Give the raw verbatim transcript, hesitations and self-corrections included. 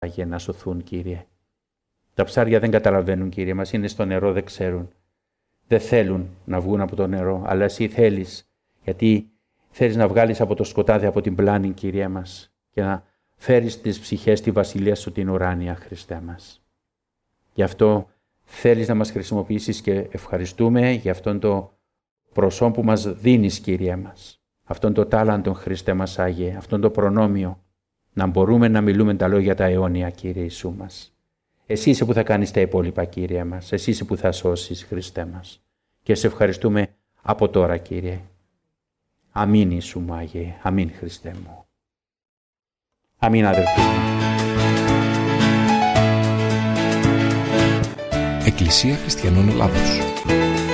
Άγιε, να σωθούν, Κύριε. Τα ψάρια δεν καταλαβαίνουν, Κύριε μας, είναι στο νερό, δεν ξέρουν. Δεν θέλουν να βγουν από το νερό, αλλά Εσύ θέλεις, γιατί θέλεις να βγάλεις από το σκοτάδι, από την πλάνη, Κύριε μας, και να φέρεις τις ψυχές στη βασιλεία Σου την ουράνια, Χριστέ μας. Γι' αυτό θέλεις να μας χρησιμοποιήσεις και ευχαριστούμε για αυτόν το προσόν που μας δίνεις, Κύριε μας. Αυτόν το τάλαντον, Χριστέ μας Άγιε, αυτόν το προνόμιο, να μπορούμε να μιλούμε τα λόγια τα αιώνια, Κύριε Ιησού μας. Εσύ είσαι που θα κάνεις τα υπόλοιπα, Κύριε μας. Εσύ είσαι που θα σώσεις, Χριστέ μας. Και σε ευχαριστούμε από τώρα, Κύριε. Αμήν, Ιησού μου, Άγιε. Αμήν, Χριστέ μου. Αμήν, αδελφοί μου. Εκκλησία Χριστιανών Ελλάδος.